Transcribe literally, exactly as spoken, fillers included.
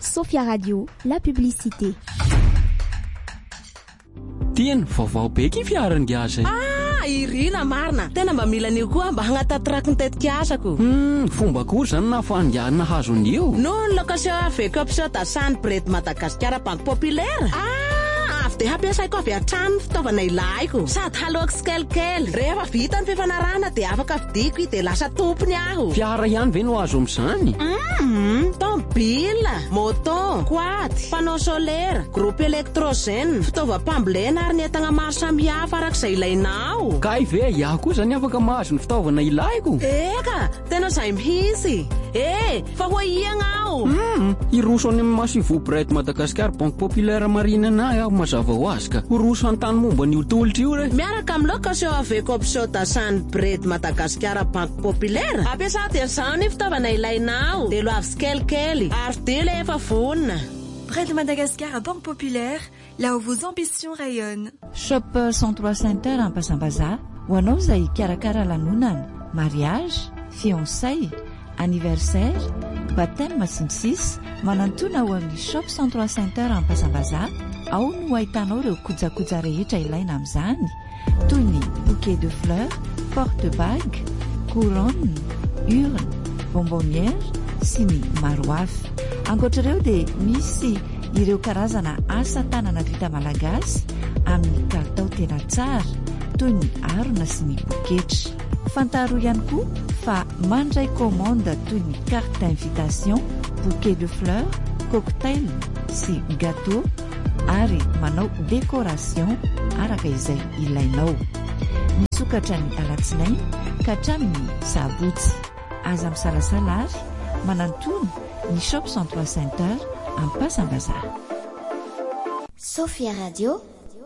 Sophia Radio, la publicité. Tiens, vaovao be ky fiarany asa. Ah, irina marina. Tena mba mila anio koa mba hagnatataraky ny tetika asako. Hmm, fomba koa zany na fandiana hazo anio. Non location avec option Tassan Bread Madagascar Banque Populaire. Ah, avy de hampiasaiko avy hatrany fitaovana ilaiko. Sady haloako sikelikely. Rehefa vita ny fifanarahana de afaka vidiko de lasa tompony aho. Fiara ihany ve no azo amin'izany? Mm, tomobile, moto, quad, panneau solaire, groupe électrogène, fitaovam-pambolena ary ny entana maro samihafa arak'izay ilainao. Kay ve iaho koa zany afaka mahazo ny fitaovana ilaiko? Eka, tena izay mihitsy. Eh, fa ho iagna aho. Hmm, iroso any amin'ny Massivo Bread Madagascar Banque Populaire marina na aho mazava ho azy ka. Iroso an-tany momba ny tolotry io re. Miaraka amin'ny location avec option Tassan Bread Madagascar Banque Populaire. Ampiasa dia izany fitaovana ilainao. De lo avy sikelikely ary de le efa vonina. Bread Madagascar à Banque Populaire, là où vos ambitions rayonnent. Shop cent trois Center Ampasambazar, ho anao izay karakara lanonana, mariage, fiançailles, anniversaire, baptême masintsisy, manantona ao amin'ny shop cent trois Center Ampasambazar, ao no ahitanao ireo kojakoja rehetra ilaina amin'izany, toy ny bouquet de fleurs, porte-bague, couronne, urne, bonbonnière sy ny maro hafa. Ankoatr'ireo dia misy ireo karazana asa tanana vita malagasy amin'ny kalitao tena tsara toy ny harona sy ny poketra. Fantaro ihany koa fa mandray commande toy ny carte d'invitation, bouquet de fleurs, cocktail sy gâteau ary manao décoration araka izay ilainao. Misokatra ny alatsinainy ka hatramin'ny sabotsy. Aza misalasala ary manantony ny shop cent trois Center Ampasambazar. Sophia Radio,